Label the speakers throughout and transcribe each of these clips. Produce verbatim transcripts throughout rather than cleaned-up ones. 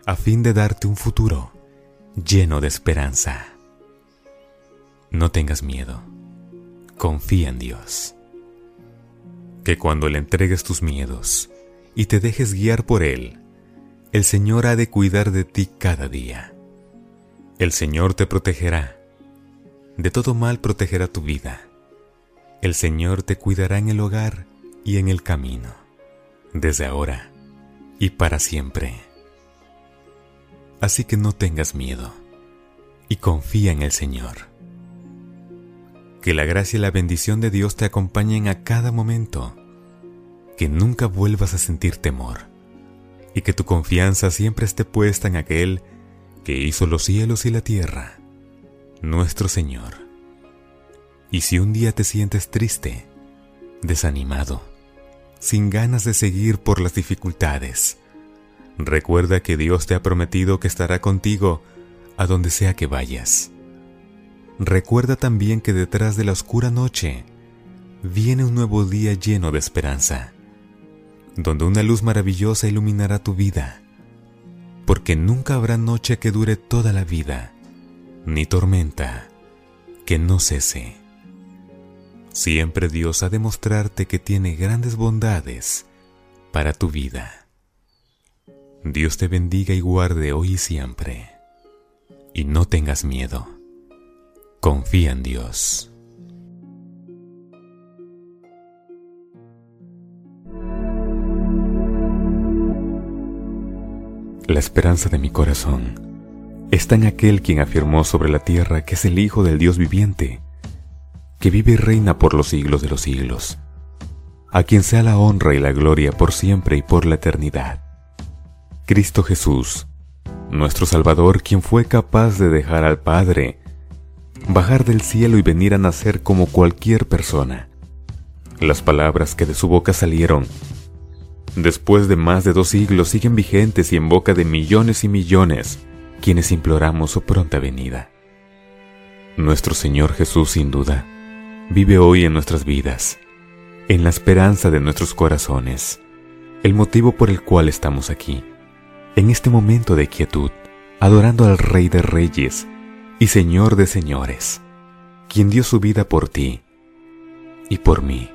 Speaker 1: a fin de darte un futuro lleno de esperanza. No tengas miedo, confía en Dios. Que cuando le entregues tus miedos y te dejes guiar por Él, el Señor ha de cuidar de ti cada día. El Señor te protegerá, de todo mal protegerá tu vida. El Señor te cuidará en el hogar y en el camino, desde ahora y para siempre. Así que no tengas miedo y confía en el Señor. Que la gracia y la bendición de Dios te acompañen a cada momento. Que nunca vuelvas a sentir temor y que tu confianza siempre esté puesta en aquel que hizo los cielos y la tierra, nuestro Señor. Y si un día te sientes triste, desanimado, sin ganas de seguir por las dificultades, recuerda que Dios te ha prometido que estará contigo a donde sea que vayas. Recuerda también que detrás de la oscura noche viene un nuevo día lleno de esperanza, donde una luz maravillosa iluminará tu vida, porque nunca habrá noche que dure toda la vida, ni tormenta que no cese. Siempre Dios ha de mostrarte que tiene grandes bondades para tu vida. Dios te bendiga y guarde hoy y siempre. Y no tengas miedo. Confía en Dios. La esperanza de mi corazón está en aquel quien afirmó sobre la tierra que es el Hijo del Dios viviente, que vive y reina por los siglos de los siglos, a quien sea la honra y la gloria por siempre y por la eternidad. Cristo Jesús, nuestro Salvador, quien fue capaz de dejar al Padre, bajar del cielo y venir a nacer como cualquier persona. Las palabras que de su boca salieron, después de más de dos siglos, siguen vigentes y en boca de millones y millones, quienes imploramos su pronta venida. Nuestro Señor Jesús, sin duda, vive hoy en nuestras vidas, en la esperanza de nuestros corazones, el motivo por el cual estamos aquí, en este momento de quietud, adorando al Rey de Reyes y Señor de Señores, quien dio su vida por ti y por mí.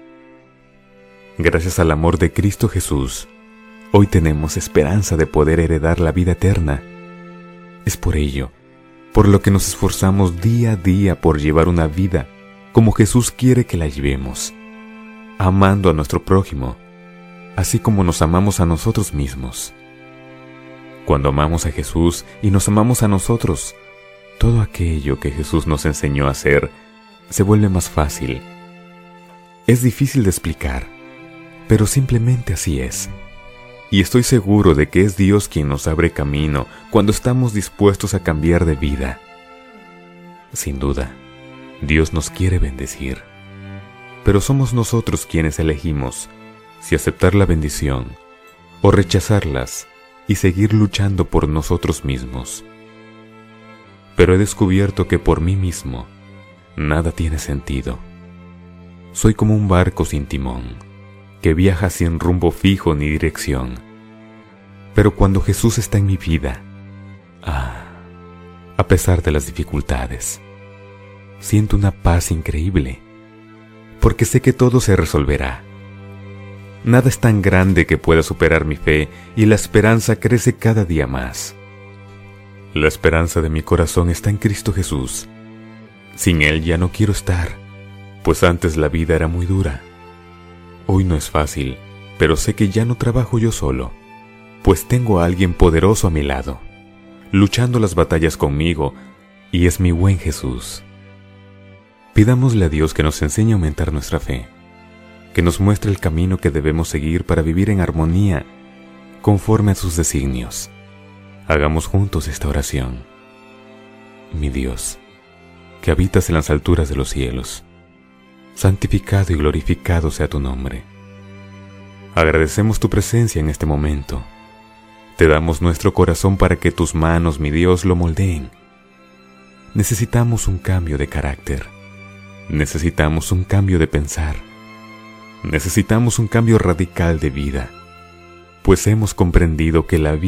Speaker 1: Gracias al amor de Cristo Jesús, hoy tenemos esperanza de poder heredar la vida eterna. Es por ello, por lo que nos esforzamos día a día por llevar una vida como Jesús quiere que la llevemos, amando a nuestro prójimo, así como nos amamos a nosotros mismos. Cuando amamos a Jesús y nos amamos a nosotros, todo aquello que Jesús nos enseñó a hacer se vuelve más fácil. Es difícil de explicar, pero simplemente así es. Y estoy seguro de que es Dios quien nos abre camino cuando estamos dispuestos a cambiar de vida. Sin duda, Dios nos quiere bendecir, pero somos nosotros quienes elegimos si aceptar la bendición o rechazarlas y seguir luchando por nosotros mismos. Pero he descubierto que por mí mismo nada tiene sentido. Soy como un barco sin timón, que viaja sin rumbo fijo ni dirección. Pero cuando Jesús está en mi vida, ah, a pesar de las dificultades, siento una paz increíble, porque sé que todo se resolverá. Nada es tan grande que pueda superar mi fe y la esperanza crece cada día más. La esperanza de mi corazón está en Cristo Jesús. Sin Él ya no quiero estar, pues antes la vida era muy dura. Hoy no es fácil, pero sé que ya no trabajo yo solo, pues tengo a alguien poderoso a mi lado, luchando las batallas conmigo, y es mi buen Jesús. Pidámosle a Dios que nos enseñe a aumentar nuestra fe, que nos muestre el camino que debemos seguir para vivir en armonía, conforme a sus designios. Hagamos juntos esta oración. Mi Dios, que habitas en las alturas de los cielos, santificado y glorificado sea tu nombre. Agradecemos tu presencia en este momento. Te damos nuestro corazón para que tus manos, mi Dios, lo moldeen. Necesitamos un cambio de carácter. Necesitamos un cambio de pensar. Necesitamos un cambio radical de vida, pues hemos comprendido que la vida